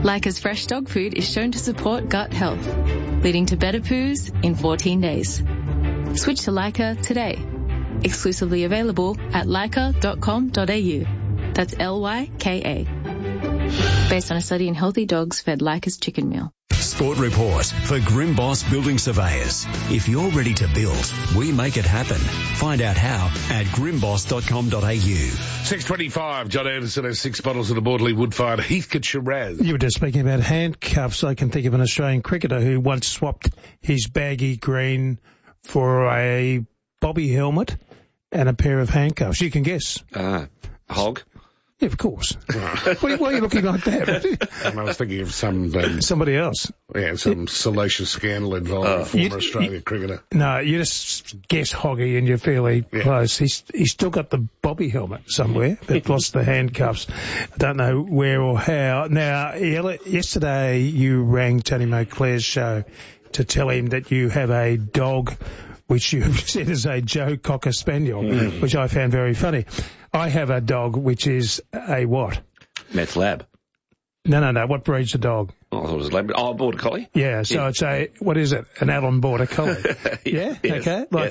Leica's fresh dog food is shown to support gut health, leading to better poos in 14 days. Switch to Leica today. Exclusively available at leica.com.au. That's Lyka. Based on a study in healthy dogs fed Leica's chicken meal. Sport Report for Grimboss Building Surveyors. If you're ready to build, we make it happen. Find out how at grimboss.com.au. 6:25, John Anderson has 6 bottles of the Borderley Wood-fired Heathcote Shiraz. You were just speaking about handcuffs. I can think of an Australian cricketer who once swapped his baggy green for a bobby helmet and a pair of handcuffs. You can guess. Hog? Yeah, of course. Why are you looking like that? I was thinking of somebody else. Yeah, some salacious scandal involving a former Australian cricketer. No, you just guess Hoggy and you're fairly close. He's still got the bobby helmet somewhere, but lost the handcuffs. I don't know where or how. Now, yesterday you rang Tony Moclair's show to tell him that you have a dog which you said is a Joe Cocker Spaniel, which I found very funny. I have a dog which is a what? Meth Lab. No. What breed's the dog? Oh, I thought it was Lab. Oh, Border Collie. Yeah, so it's a, what is it? An Allen Border Collie. Yeah? Yes. Okay. Like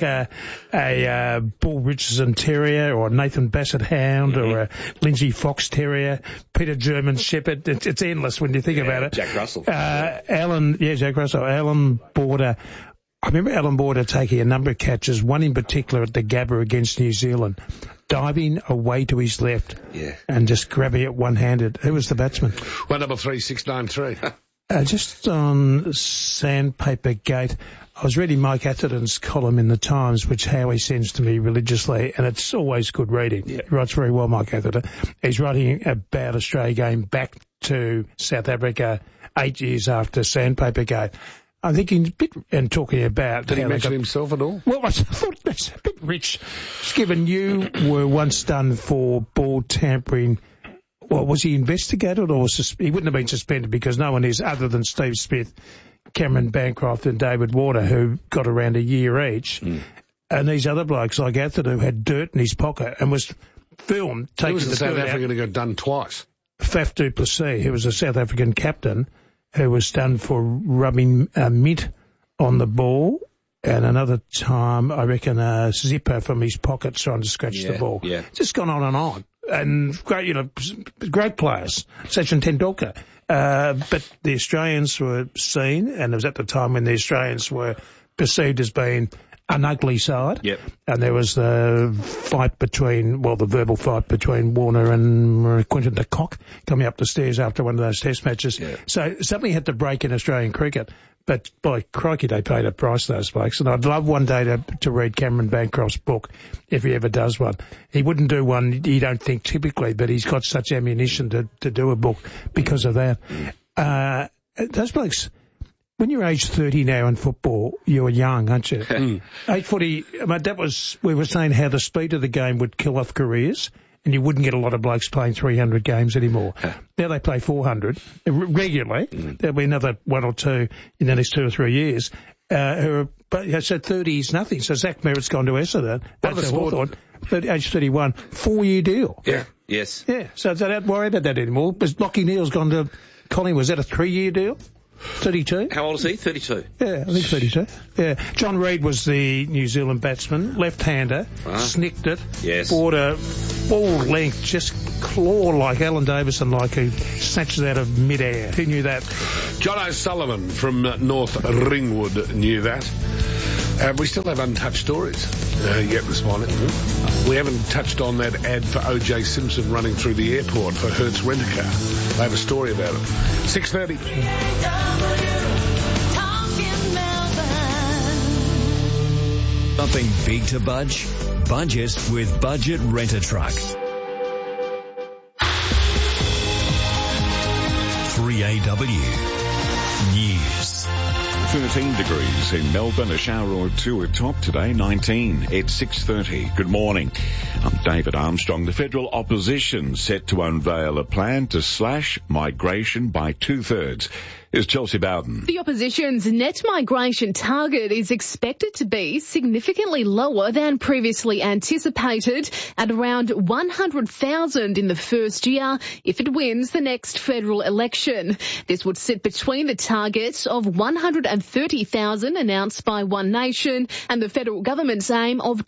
a Bull Richardson Terrier or a Nathan Bassett Hound or a Lindsay Fox Terrier, Peter German Shepherd. It's endless when you think about it. Jack Russell. Jack Russell. Allen Border. I remember Allen Border taking a number of catches, one in particular at the Gabba against New Zealand, diving away to his left and just grabbing it one-handed. Who was the batsman? 133-693. Just on Sandpaper Gate, I was reading Mike Atherton's column in the Times, which Howie sends to me religiously, and it's always good reading. He writes very well, Mike Atherton. He's writing about Australia going back to South Africa 8 years after Sandpaper Gate. I'm thinking and talking about... Did he mention himself at all? Well, I thought that's a bit rich, given you were once done for ball tampering. Well, was he investigated or he wouldn't have been suspended because no one is, other than Steve Smith, Cameron Bancroft and David Warner, who got around a year each. And these other blokes like Atherton who had dirt in his pocket and was filmed taking the South African who got done twice? Faf du Plessis, who was a South African captain, who was done for rubbing mint on the ball, and another time, I reckon, a zipper from his pocket trying to scratch the ball. Yeah. Just gone on and on. And great players, Sachin Tendulkar. But the Australians were seen, and it was at the time when the Australians were perceived as being an ugly side. Yep. And there was the verbal fight between Warner and Quinton de Kock coming up the stairs after one of those test matches. Yeah. So something had to break in Australian cricket. But by crikey, they paid a price, those blokes. And I'd love one day to read Cameron Bancroft's book, if he ever does one. He wouldn't do one, you don't think, typically, but he's got such ammunition to do a book because of that. Those blokes... When you're age 30 now in football, you're young, aren't you? 840, we were saying how the speed of the game would kill off careers, and you wouldn't get a lot of blokes playing 300 games anymore. Now they play 400 regularly. There'll be another one or two in the next 2 or 3 years. So 30 is nothing. So Zach Merritt's gone to Essendon. That's Hawthorn. Age 31, 4-year deal. Yeah. Yes. Yeah. So don't worry about that anymore. Because Lockie Neal's gone to Collingwood. Was that a 3-year deal? 32? How old is he? 32? Yeah, I think 32. Yeah. John Reid was the New Zealand batsman, left-hander, snicked it, bought a ball length, just claw like Alan Davison, like who snatches out of mid-air. Who knew that? John O'Sullivan from North Ringwood knew that. We still have untouched stories yet this morning. We haven't touched on that ad for O.J. Simpson running through the airport for Hertz Rent-A-Car. They have a story about it. 6:30. Something big to budge? Budget with Budget Rent-A-Truck. 3AW News. 13 degrees in Melbourne, a shower or two at top today, 19 at 6:30. Good morning. I'm David Armstrong. The federal opposition set to unveil a plan to slash migration by 2/3 Here's Chelsea Bowden. The opposition's net migration target is expected to be significantly lower than previously anticipated, at around 100,000 in the first year if it wins the next federal election. This would sit between the target of 130,000 announced by One Nation and the federal government's aim of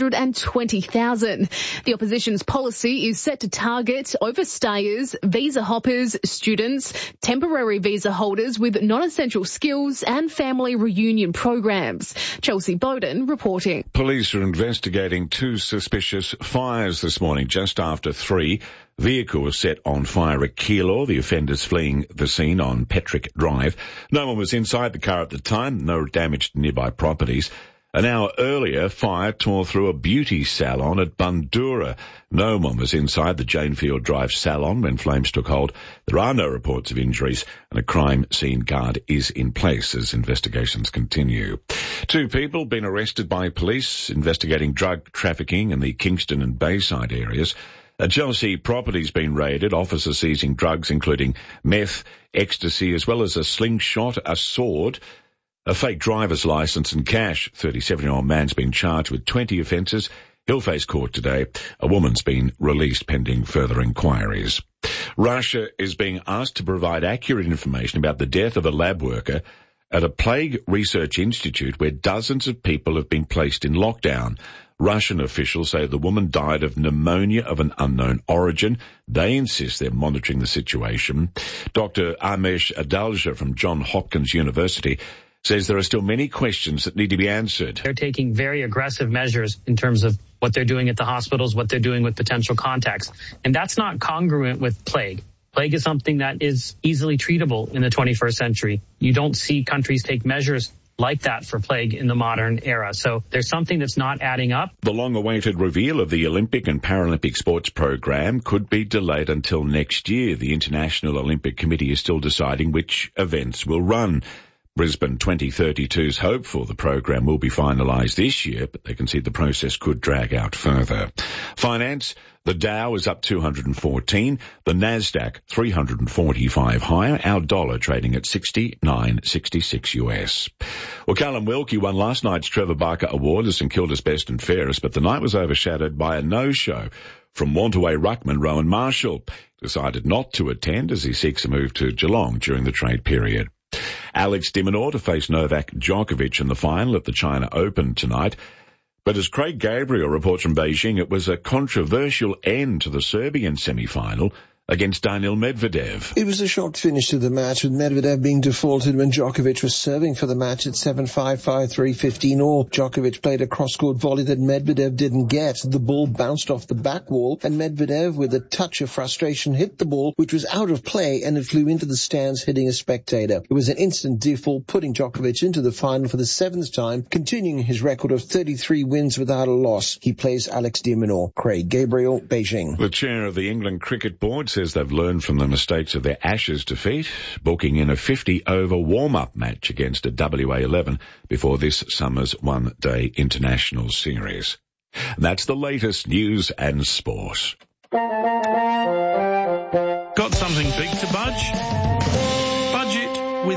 220,000. The opposition's policy is set to target overstayers, visa hoppers, students, temporary visa holders with non-essential skills and family reunion programs. Chelsea Bowden reporting. Police are investigating 2 suspicious fires this morning just after 3. Vehicle was set on fire at Keilor, the offenders fleeing the scene on Petrick Drive. No one was inside the car at the time, no damage to nearby properties. An hour earlier, fire tore through a beauty salon at Bundoora. No one was inside the Janefield Drive salon when flames took hold. There are no reports of injuries, and a crime scene guard is in place as investigations continue. 2 people been arrested by police investigating drug trafficking in the Kingston and Bayside areas. Chelsea property's been raided, officers seizing drugs including meth, ecstasy, as well as a slingshot, a sword, a fake driver's licence and cash. 37-year-old man's been charged with 20 offences. He'll face court today. A woman's been released pending further inquiries. Russia is being asked to provide accurate information about the death of a lab worker at a plague research institute where dozens of people have been placed in lockdown. Russian officials say the woman died of pneumonia of an unknown origin. They insist they're monitoring the situation. Dr. Amesh Adalja from Johns Hopkins University says there are still many questions that need to be answered. They're taking very aggressive measures in terms of what they're doing at the hospitals, what they're doing with potential contacts. And that's not congruent with plague. Plague is something that is easily treatable in the 21st century. You don't see countries take measures like that for plague in the modern era. So there's something that's not adding up. The long-awaited reveal of the Olympic and Paralympic sports program could be delayed until next year. The International Olympic Committee is still deciding which events will run. Brisbane 2032's hopeful the program will be finalised this year, but they can see the process could drag out further. Finance, the Dow is up 214, the Nasdaq 345 higher, our dollar trading at 69.66 US. Well, Callum Wilkie won last night's Trevor Barker Award as St Kilda's best and fairest, but the night was overshadowed by a no-show from Wantaway ruckman Rowan Marshall. Decided not to attend as he seeks a move to Geelong during the trade period. Alex de Minaur to face Novak Djokovic in the final at the China Open tonight. But as Craig Gabriel reports from Beijing, it was a controversial end to the Serbian semi-final against Daniil Medvedev. It was a shocked finish to the match, with Medvedev being defaulted when Djokovic was serving for the match at 7-5, 5-3, 15-all. Djokovic played a cross-court volley that Medvedev didn't get. The ball bounced off the back wall, and Medvedev, with a touch of frustration, hit the ball, which was out of play, and it flew into the stands, hitting a spectator. It was an instant default, putting Djokovic into the final for the 7th time, continuing his record of 33 wins without a loss. He plays Alex de Minaur. Craig Gabriel, Beijing. The chair of the England Cricket Board says they've learned from the mistakes of their Ashes defeat, booking in a 50-over warm-up match against a WA11 before this summer's one-day international series. And that's the latest news and sport. Got something big to budge?